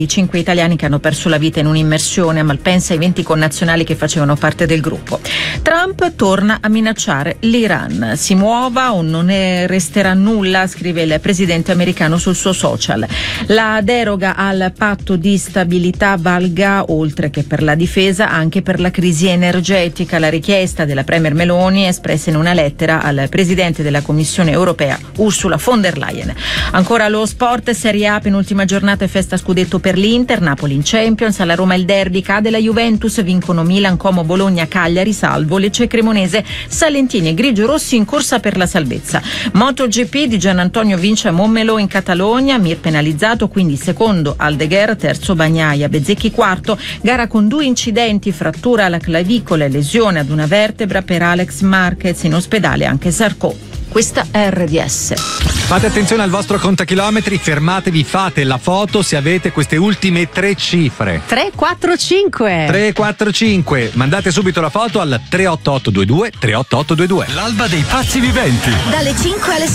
I 5 italiani che hanno perso la vita in un'immersione a Malpensa e i 20 connazionali che facevano parte del gruppo. Trump torna a minacciare l'Iran. Si muova o non ne resterà nulla, scrive il presidente americano sul suo social. La deroga al patto di stabilità valga, oltre che per la difesa, anche per la crisi energetica. La richiesta della premier Meloni è espressa in una lettera al presidente della Commissione europea, Ursula von der Leyen. Ancora lo sport, Serie A, penultima giornata e festa scudetto per l'Inter, Napoli in Champions, alla Roma il derby, cade la Juventus, vincono Milan, Como, Bologna, Cagliari, salvo Lecce, Cremonese, Salentini e Grigio Rossi in corsa per la salvezza. MotoGP, di Gianantonio vince a Montmelò in Catalogna, Mir penalizzato, quindi secondo Aldeguer, terzo Bagnaia, Bezzecchi quarto, gara con 2 incidenti, frattura alla clavicola e lesione ad una vertebra per Alex Marquez, in ospedale anche Zarco. Questa è RDS. Fate attenzione al vostro contachilometri, fermatevi, fate la foto se avete queste ultime 3 cifre. 345. 345. Mandate subito la foto al 38822 38822. L'alba dei pazzi viventi. Dalle 5 alle